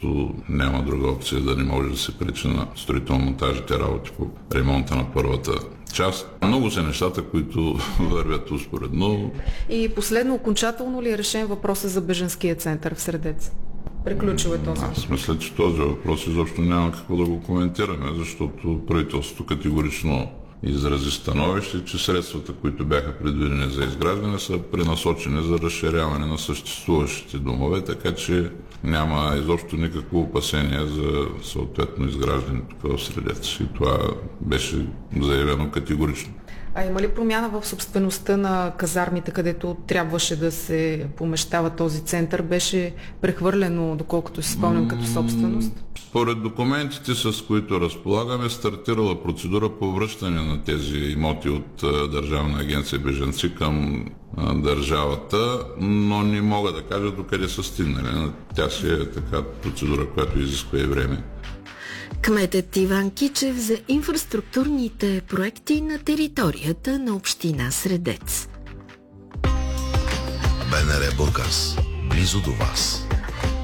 защото няма друга опция да не може да се пречи на строително-монтажните работи по ремонта на първата част. Много са нещата, които вървят успоредно. И последно, окончателно ли е решен въпроса за бежанския център в Средец? Приключил е този. Аз мисля, че този въпрос изобщо няма какво да го коментираме, защото правителството категорично изрази становище, че средствата, които бяха предвидени за изграждане, са пренасочени за разширяване на съществуващите домове, така че няма изобщо никакво опасение за съответно изграждането в Средец. И това беше заявено категорично. А има ли промяна в собствеността на казармите, където трябваше да се помещава този център? Беше прехвърлено, доколкото си спомням, като собственост? Според документите, с които разполагаме, стартирала процедура по връщане на тези имоти от Държавна агенция бежанци към държавата, но не мога да кажа докъде са стигнали. Тя си е така процедура, която изисква и време. Кметът Иван Кичев за инфраструктурните проекти на територията на община Средец. БНР Бургас. Близо до вас.